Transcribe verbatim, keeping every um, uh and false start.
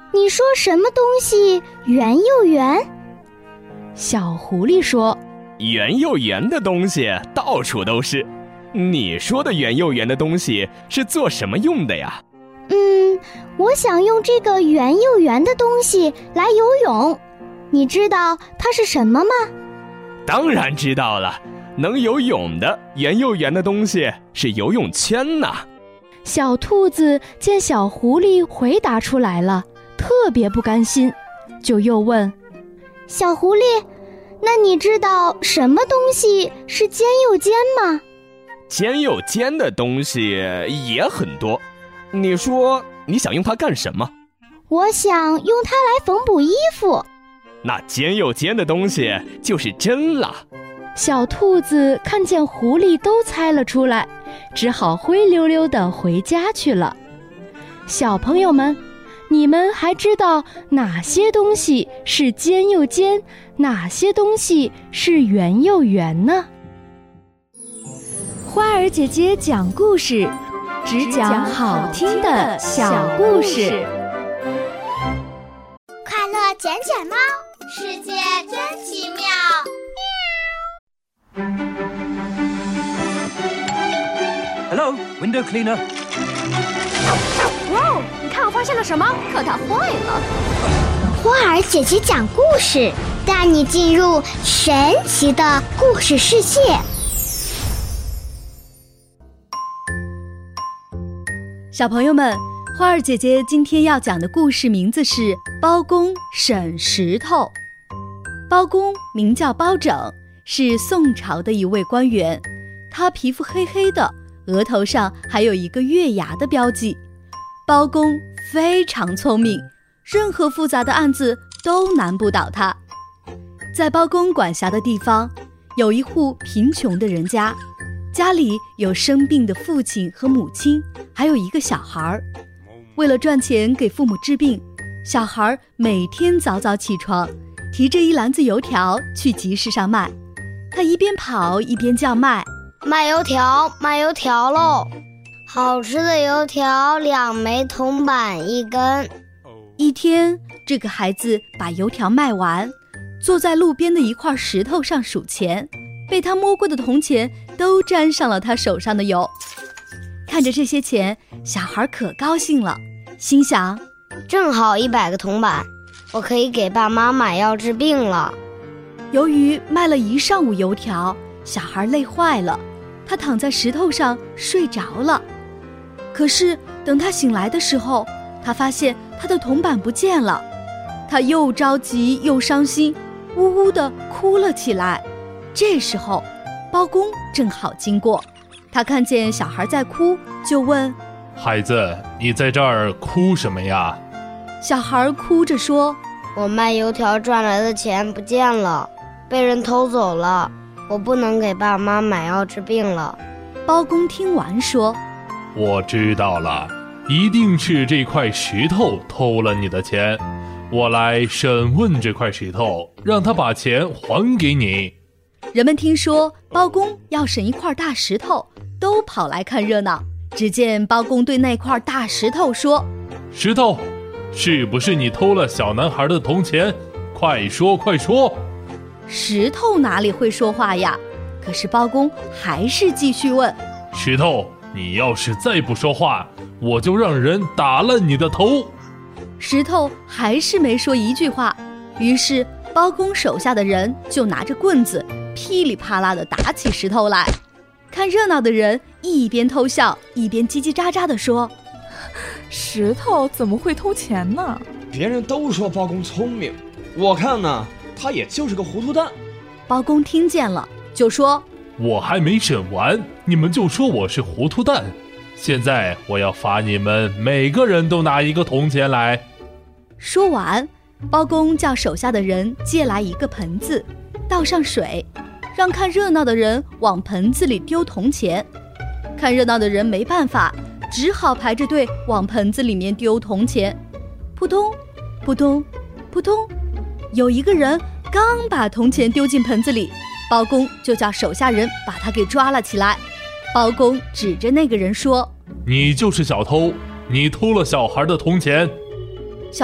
你说什么东西圆又圆？ 小狐狸说， 圆又圆的东西到处都是，你说的圆又圆的东西是做什么用的呀？ 嗯，我想用这个圆又圆的东西来游泳，你知道它是什么吗？ 当然知道了，能游泳的圆又圆的东西是游泳圈呐。 小兔子见小狐狸回答出来了，特别不甘心，就又问， 小狐狸，那你知道什么东西是尖又尖吗？ 尖又尖的东西也很多，你说你想用它干什么？ 我想用它来缝补衣服。 那尖又尖的东西就是针了。 小兔子看见狐狸都猜了出来，只好灰溜溜地回家去了。小朋友们，你们还知道哪些东西是尖又尖，哪些东西是圆又圆呢？花儿姐姐讲故事，只讲好听的小故事。 快乐捡捡猫，世界真奇妙。 Hello, window cleaner. 哇哦，你看我发现了什么？可它坏了。 花儿姐姐讲故事，带你进入神奇的故事世界。 小朋友们，花儿姐姐今天要讲的故事名字是包公审石头。包公名叫包拯，是宋朝的一位官员，他皮肤黑黑的，额头上还有一个月牙的标记。包公非常聪明，任何复杂的案子都难不倒他。在包公管辖的地方，有一户贫穷的人家，家里有生病的父亲和母亲，还有一个小孩。为了赚钱给父母治病，小孩每天早早起床，提着一篮子油条去集市上卖。他一边跑一边叫卖， 卖油条，卖油条喽！好吃的油条，两枚铜板一根。 一天，这个孩子把油条卖完，坐在路边的一块石头上数钱，被他摸过的铜钱都沾上了他手上的油。看着这些钱，小孩可高兴了，心想， 正好一百个铜板，我可以给爸妈买药治病了。 由于卖了一上午油条，小孩累坏了，他躺在石头上睡着了。可是等他醒来的时候，他发现他的铜板不见了，他又着急又伤心，呜呜地哭了起来。这时候包公正好经过，他看见小孩在哭，就问， 孩子，你在这儿哭什么呀？ 小孩哭着说， 我卖油条赚来的钱不见了，被人偷走了，我不能给爸妈买药治病了。 包公听完说， 我知道了，一定是这块石头偷了你的钱，我来审问这块石头，让他把钱还给你。 人们听说包公要审一块大石头，都跑来看热闹。只见包公对那块大石头说， 石头，是不是你偷了小男孩的铜钱？快说快说。 石头哪里会说话呀？可是包公还是继续问， 石头，你要是再不说话，我就让人打烂你的头。 石头还是没说一句话，于是包公手下的人就拿着棍子噼里啪啦地打起石头来。看热闹的人一边偷笑，一边叽叽喳喳地说， 石头怎么会偷钱呢？ 别人都说包公聪明，我看呢，他也就是个糊涂蛋。 包公听见了，就说， 我还没审完，你们就说我是糊涂蛋，现在我要罚你们每个人都拿一个铜钱来。 说完，包公叫手下的人借来一个盆子，倒上水，让看热闹的人往盆子里丢铜钱。看热闹的人没办法，只好排着队往盆子里面丢铜钱。扑通扑通扑通，有一个人刚把铜钱丢进盆子里，包公就叫手下人把他给抓了起来。包公指着那个人说， 你就是小偷，你偷了小孩的铜钱，